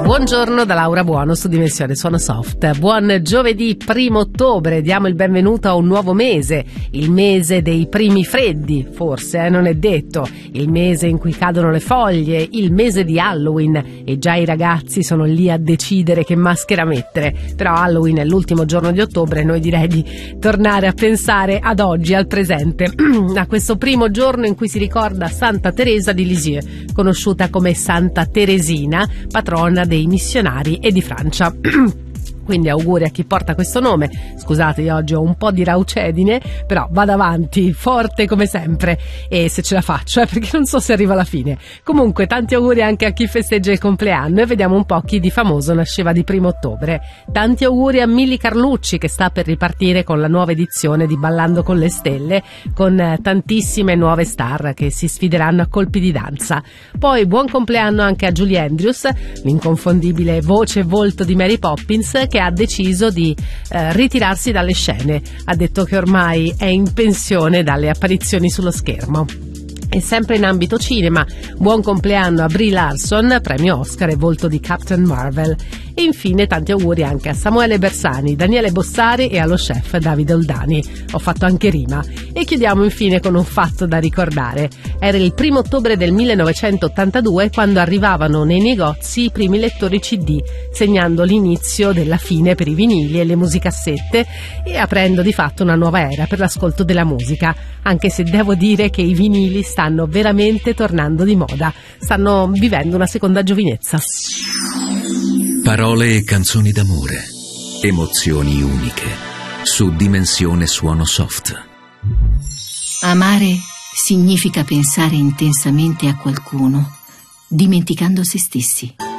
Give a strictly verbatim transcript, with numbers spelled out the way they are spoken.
Buongiorno da Laura Buono su Dimensione Suono Soft. Buon giovedì primo ottobre, diamo il benvenuto a un nuovo mese, il mese dei primi freddi, forse, eh, non è detto, il mese in cui cadono le foglie, il mese di Halloween, e già i ragazzi sono lì a decidere che maschera mettere. Però Halloween è l'ultimo giorno di ottobre e noi direi di tornare a pensare ad oggi, al presente, a questo primo giorno in cui si ricorda Santa Teresa di Lisieux, conosciuta come Santa Teresina, patrona dei missionari e di Francia. Quindi auguri a chi porta questo nome. Scusate, io oggi ho un po' di raucedine, però vado avanti, forte come sempre, e se ce la faccio, eh, perché non so se arriva alla fine. Comunque tanti auguri anche a chi festeggia il compleanno, e vediamo un po' chi di famoso nasceva di primo ottobre. Tanti auguri a Milly Carlucci, che sta per ripartire con la nuova edizione di Ballando con le Stelle, con eh, tantissime nuove star che si sfideranno a colpi di danza. Poi buon compleanno anche a Julie Andrews, l'inconfondibile voce e volto di Mary Poppins, che ha deciso di eh, ritirarsi dalle scene. Ha detto che ormai è in pensione dalle apparizioni sullo schermo. E sempre in ambito cinema, buon compleanno a Brie Larson, premio Oscar e volto di Captain Marvel. E infine tanti auguri anche a Samuele Bersani, Daniele Bossari e allo chef Davide Oldani. Ho fatto anche rima. E chiudiamo infine con un fatto da ricordare. Era il primo ottobre del millenovecentottantadue quando arrivavano nei negozi i primi lettori C D, segnando l'inizio della fine per i vinili e le musicassette e aprendo di fatto una nuova era per l'ascolto della musica, anche se devo dire che i vinili stanno veramente tornando di moda, stanno vivendo una seconda giovinezza. Parole e canzoni d'amore, emozioni uniche, su Dimensione Suono Soft. Amare significa pensare intensamente a qualcuno, dimenticando se stessi.